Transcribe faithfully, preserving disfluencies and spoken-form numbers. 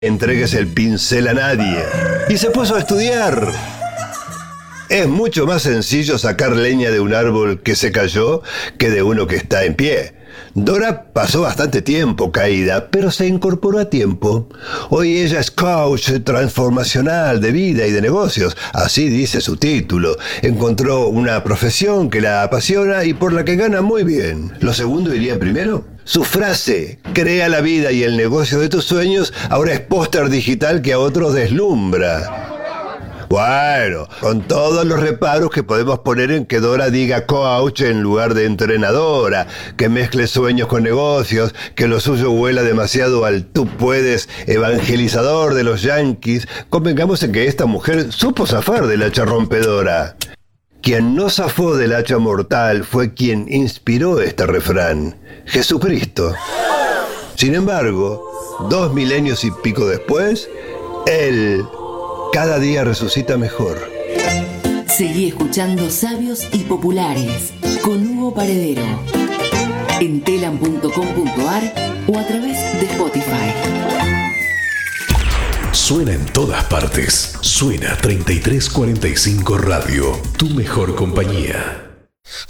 entregues el pincel a nadie. Y se puso a estudiar. Es mucho más sencillo sacar leña de un árbol que se cayó que de uno que está en pie. Dora pasó bastante tiempo caída, pero se incorporó a tiempo. Hoy ella es coach transformacional de vida y de negocios, así dice su título. Encontró una profesión que la apasiona y por la que gana muy bien. ¿Lo segundo iría primero? Su frase, crea la vida y el negocio de tus sueños, ahora es póster digital que a otros deslumbra. Bueno, con todos los reparos que podemos poner en que Dora diga coach en lugar de entrenadora, que mezcle sueños con negocios, que lo suyo huela demasiado al tú puedes evangelizador de los yanquis, convengamos en que esta mujer supo zafar del hacha rompedora. Quien no zafó del hacha mortal fue quien inspiró este refrán, Jesucristo. Sin embargo, dos milenios y pico después, él cada día resucita mejor. Seguí escuchando Sabios y Populares con Hugo Paredero en telam punto com punto ar o a través de Spotify. Suena en todas partes. Suena treinta y tres cuarenta y cinco Radio, tu mejor compañía.